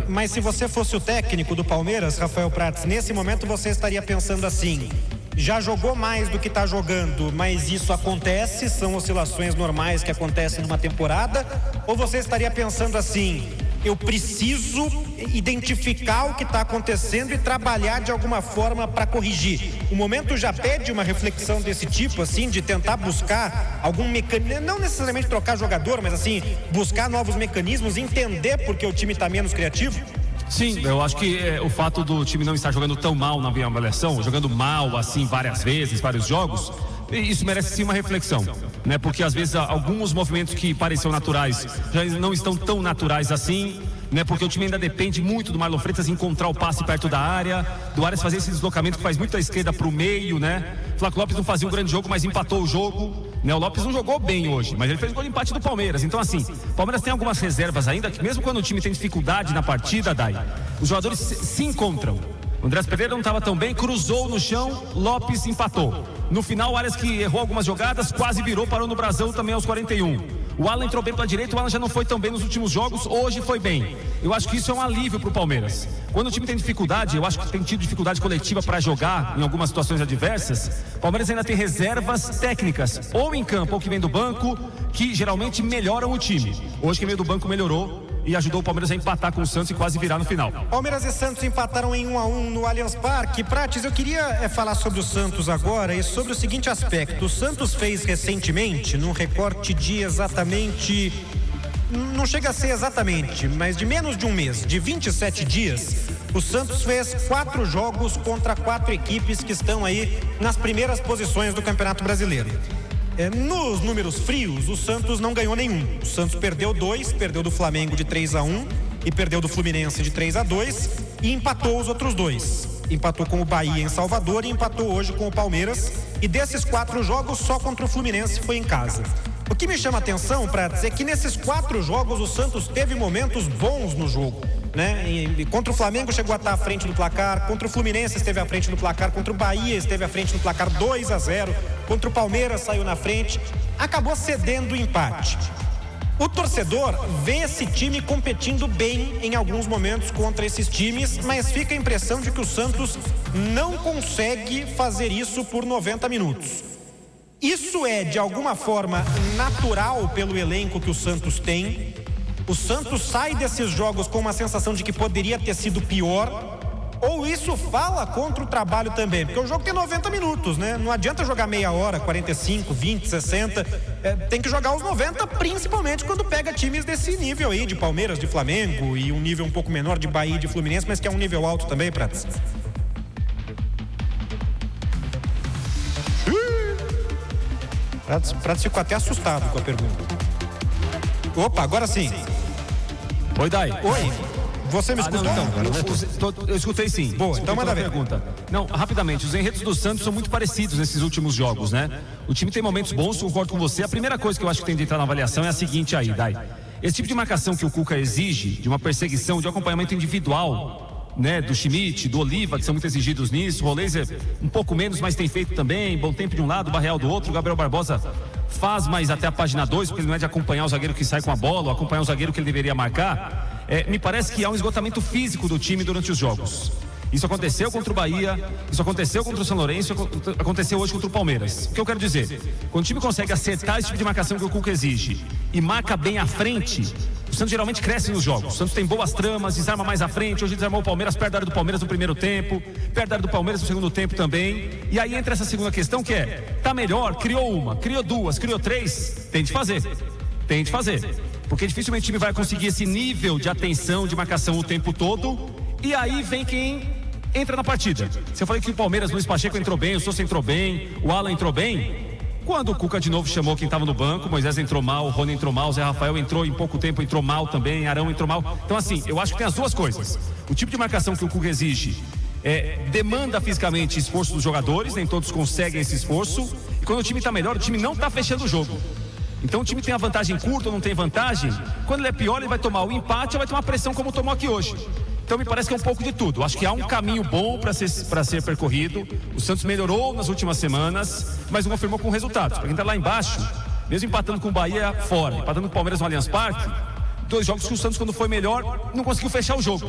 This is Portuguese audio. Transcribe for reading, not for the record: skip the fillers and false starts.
mas se você fosse o técnico do Palmeiras, Rafael Prats, nesse momento você estaria pensando assim: já jogou mais do que está jogando, mas isso acontece, são oscilações normais que acontecem numa temporada? Ou você estaria pensando assim: eu preciso identificar o que está acontecendo e trabalhar de alguma forma para corrigir? O momento já pede uma reflexão desse tipo, assim, de tentar buscar algum mecanismo, não necessariamente trocar jogador, mas assim, buscar novos mecanismos, entender porque o time está menos criativo? Sim, eu acho que o fato do time não estar jogando tão mal na avaliação, jogando mal assim várias vezes, vários jogos, isso merece sim uma reflexão, né? Porque às vezes alguns movimentos que pareciam naturais já não estão tão naturais assim, né? Porque o time ainda depende muito do Marlon Freitas encontrar o passe perto da área, do Arias fazer esse deslocamento que faz muito da esquerda para o meio, né? Flávio Lopes não fazia um grande jogo, mas empatou o jogo, né? O Lopes não jogou bem hoje, mas ele fez um gol de empate do Palmeiras. Então assim, o Palmeiras tem algumas reservas ainda, que mesmo quando o time tem dificuldade na partida, Dai, os jogadores se encontram. O Andrés Pereira não estava tão bem, cruzou no chão, Lopes empatou. No final, o Arias, que errou algumas jogadas, quase virou, parou no brasão também aos 41. O Alan entrou bem pela direita, o Alan já não foi tão bem nos últimos jogos, hoje foi bem. Eu acho que isso é um alívio para o Palmeiras. Quando o time tem dificuldade, eu acho que tem tido dificuldade coletiva para jogar em algumas situações adversas, o Palmeiras ainda tem reservas técnicas, ou em campo ou que vem do banco, que geralmente melhoram o time. Hoje quem veio do banco melhorou e ajudou o Palmeiras a empatar com o Santos e quase virar no final. Palmeiras e Santos empataram em 1-1 no Allianz Parque. Prates, eu queria falar sobre o Santos agora e sobre o seguinte aspecto: o Santos fez recentemente, num recorte de exatamente, não chega a ser exatamente, mas de menos de um mês, de 27 dias, o Santos fez 4 jogos contra 4 equipes que estão aí nas primeiras posições do Campeonato Brasileiro. Nos números frios, o Santos não ganhou nenhum. O Santos perdeu 2, perdeu do Flamengo de 3-1 e perdeu do Fluminense de 3-2 e empatou os outros 2. Empatou com o Bahia em Salvador e empatou hoje com o Palmeiras. E desses 4 jogos, só contra o Fluminense foi em casa. O que me chama a atenção, para dizer que nesses 4 jogos o Santos teve momentos bons no jogo, né? E contra o Flamengo chegou a estar à frente do placar, contra o Fluminense esteve à frente do placar, contra o Bahia esteve à frente do placar 2-0, contra o Palmeiras saiu na frente, acabou cedendo o empate. O torcedor vê esse time competindo bem em alguns momentos contra esses times, mas fica a impressão de que o Santos não consegue fazer isso por 90 minutos. Isso é, de alguma forma, natural pelo elenco que o Santos tem? O Santos sai desses jogos com uma sensação de que poderia ter sido pior? Ou isso fala contra o trabalho também? Porque o jogo tem 90 minutos, né? Não adianta jogar meia hora, 45, 20, 60. Tem que jogar os 90, principalmente quando pega times desse nível aí, de Palmeiras, de Flamengo, e um nível um pouco menor de Bahia e de Fluminense, mas que é um nível alto também, Prats. Prats ficou até assustado com a pergunta. Opa, agora sim. Oi, Dai. Oi. Você me escutou? Eu escutei sim. Boa, então manda ver. Pergunta. Não, rapidamente, os enredos do Santos são muito parecidos nesses últimos jogos, né? O time tem momentos bons, concordo com você. A primeira coisa que eu acho que tem de entrar na avaliação é a seguinte aí, Dai. Esse tipo de marcação que o Cuca exige, de uma perseguição, de um acompanhamento individual, né, do Schmidt, do Oliva, que são muito exigidos nisso, o Roleiser um pouco menos, mas tem feito também, bom tempo de um lado, Barreal do outro, o Gabriel Barbosa faz mais até a página 2, porque ele não é de acompanhar o zagueiro que sai com a bola, ou acompanhar o zagueiro que ele deveria marcar. Me parece que há um esgotamento físico do time durante os jogos. Isso aconteceu contra o Bahia, isso aconteceu contra o São Lourenço, aconteceu hoje contra o Palmeiras. O que eu quero dizer? Quando o time consegue acertar esse tipo de marcação que o Cuca exige e marca bem à frente, o Santos geralmente cresce nos jogos. O Santos tem boas tramas, desarma mais à frente. Hoje desarmou o Palmeiras, perde a área do Palmeiras no primeiro tempo, perde a área do Palmeiras no segundo tempo também. E aí entra essa segunda questão que é: tá melhor, criou uma, criou duas, criou três, tem de fazer. Tem de fazer. Porque dificilmente o time vai conseguir esse nível de atenção, de marcação o tempo todo. E aí vem quem entra na partida. Se eu falei que o Palmeiras, Luiz Pacheco entrou bem, o Sousa entrou bem, o Alan entrou bem, quando o Cuca de novo chamou quem estava no banco, Moisés entrou mal, o Rony entrou mal, o Zé Rafael entrou em pouco tempo, entrou mal também, Arão entrou mal. Então assim, eu acho que tem as duas coisas. O tipo de marcação que o Cuca exige demanda fisicamente esforço dos jogadores, nem todos conseguem esse esforço, e quando o time está melhor, o time não está fechando o jogo. Então o time tem a vantagem curta ou não tem vantagem, quando ele é pior ele vai tomar o empate ou vai tomar pressão como tomou aqui hoje. Então me parece que é um pouco de tudo. Acho que há um caminho bom para ser percorrido. O Santos melhorou nas últimas semanas, mas não confirmou com resultados. Para quem está lá embaixo, mesmo empatando com o Bahia fora, empatando com o Palmeiras no Allianz Parque, 2 jogos que o Santos, quando foi melhor, não conseguiu fechar o jogo.